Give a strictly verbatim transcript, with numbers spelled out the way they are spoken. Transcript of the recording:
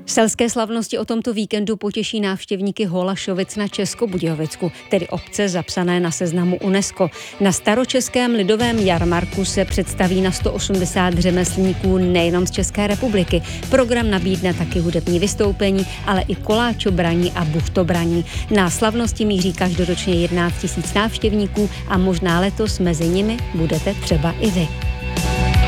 Selské slavnosti o tomto víkendu potěší návštěvníky Holašovic na Českobudějovicku, tedy obce zapsané na seznamu UNESCO. Na staročeském lidovém jarmarku se představí na sto osmdesát řemeslníků nejenom z České republiky. Program nabídne taky hudební vystoupení, ale i koláčobraní a buchtobraní. Na slavnosti míří každoročně jedenáct tisíc návštěvníků a možná letos mezi nimi budete třeba i vy.